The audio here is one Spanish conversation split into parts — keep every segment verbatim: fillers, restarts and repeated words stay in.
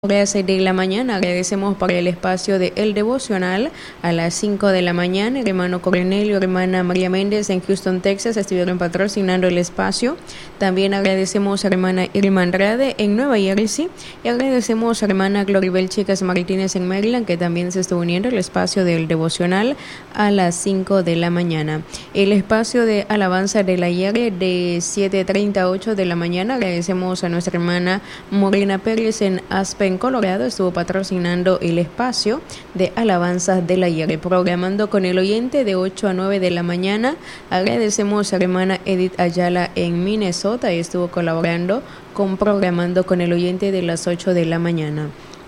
Horas de la mañana agradecemos por el espacio de El Devocional a las cinco de la mañana. El hermano Cornelio, hermana María Méndez en Houston, Texas estuvieron patrocinando el espacio. También agradecemos a hermana Irma Andrade en Nueva Jersey y agradecemos a hermana Gloribel Chicas Martínez en Maryland, que también se estuvo uniendo al espacio del Devocional a las cinco de la mañana. El espacio de alabanza del ayer de siete treinta a ocho de la mañana agradecemos a nuestra hermana Morena Pérez en Aspen, Colorado, estuvo patrocinando el espacio de alabanzas del ayer, programando con el oyente de ocho a nueve de la mañana. Agradecemos a la hermana Edith Ayala en Minnesota y estuvo colaborando con programando con el oyente de las ocho de la mañana.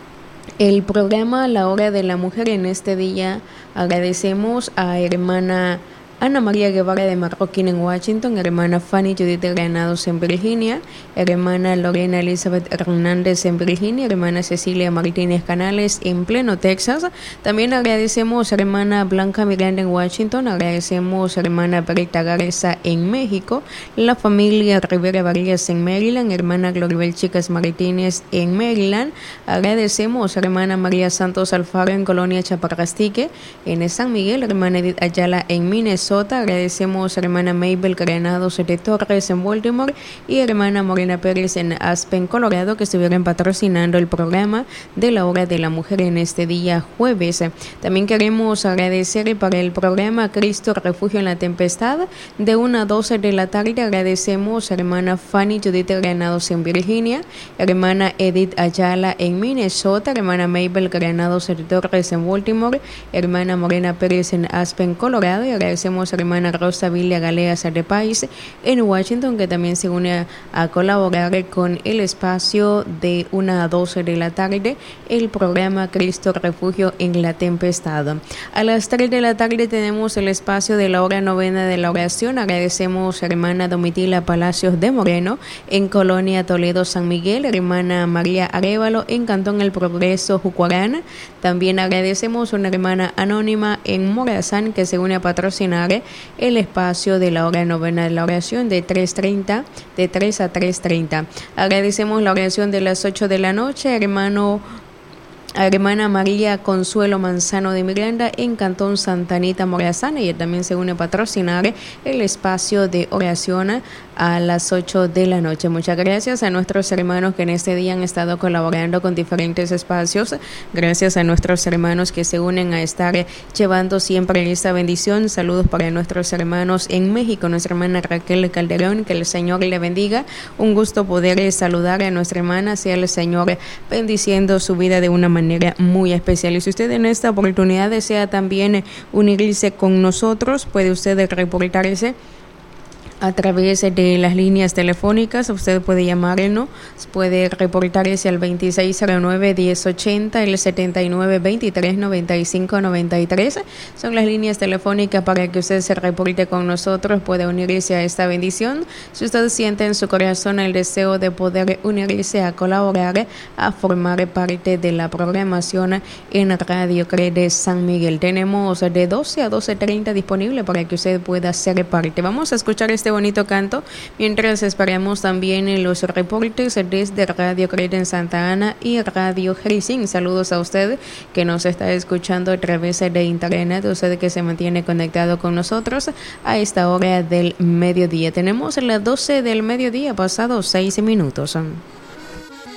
El programa La Hora de la Mujer en este día agradecemos a hermana Ana María Guevara de Marroquín en Washington, hermana Fanny Judith Granados en Virginia, hermana Lorena Elizabeth Hernández en Virginia, hermana Cecilia Martínez Canales en Pleno, Texas. También agradecemos a hermana Blanca Miranda en Washington, agradecemos a hermana Berta Garza en México, la familia Rivera Varillas en Maryland, hermana Gloribel Chicas Martínez en Maryland. Agradecemos a hermana María Santos Alfaro en Colonia Chaparrastique, en San Miguel, hermana Edith Ayala en Minnesota. Agradecemos a hermana Mabel Granados de Torres en Baltimore y hermana Morena Pérez en Aspen, Colorado, que estuvieron patrocinando el programa de la Hora de la Mujer en este día jueves. También queremos agradecer para el programa Cristo Refugio en la Tempestad de una a doce de la tarde. Agradecemos a hermana Fanny Judith Granados en Virginia, hermana Edith Ayala en Minnesota, hermana Mabel Granados de Torres en Baltimore, hermana Morena Pérez en Aspen, Colorado, y agradecemos a hermana Rosa Villa Galeas de País en Washington, que también se une a, a colaborar con el espacio de una a doce de la tarde, el programa Cristo Refugio en la Tempestad. A las tres de la tarde tenemos el espacio de la hora novena de la oración. Agradecemos a hermana Domitila Palacios de Moreno en Colonia Toledo, San Miguel, hermana María Arévalo en Cantón El Progreso, Jucuarán. También agradecemos a una hermana anónima en Morazán que se une a patrocinar el espacio de la hora novena de la oración de tres treinta, de tres a tres treinta. Agradecemos la oración de las ocho de la noche, hermano a hermana María Consuelo Manzano de Miranda en Cantón Santa Anita, Morazán. Ella también se une a patrocinar el espacio de oración a las ocho de la noche. Muchas gracias a nuestros hermanos que en este día han estado colaborando con diferentes espacios. Gracias a nuestros hermanos que se unen a estar llevando siempre esta bendición. Saludos para nuestros hermanos en México, nuestra hermana Raquel Calderón, que el Señor le bendiga. Un gusto poder saludar a nuestra hermana, sea el Señor bendiciendo su vida de una manera muy especial. Y si usted en esta oportunidad desea también unirse con nosotros, puede usted reportarse a través de las líneas telefónicas. Usted puede llamarnos, puede reportarse al veintiséis cero nueve, diez ochenta, el setenta y nueve, veintitrés, noventa y cinco, noventa y tres. Son las líneas telefónicas para que usted se reporte con nosotros, puede unirse a esta bendición. Si usted siente en su corazón el deseo de poder unirse a colaborar, a formar parte de la programación en Radio Crede San Miguel. Tenemos de doce a doce treinta disponible para que usted pueda ser parte. Vamos a escuchar este bonito canto mientras esperamos también en los reportes desde Radio Crede en Santa Ana y Radio Jericín. Saludos a usted que nos está escuchando a través de internet, usted que se mantiene conectado con nosotros a esta hora del mediodía. Tenemos las doce del mediodía, pasado seis minutos.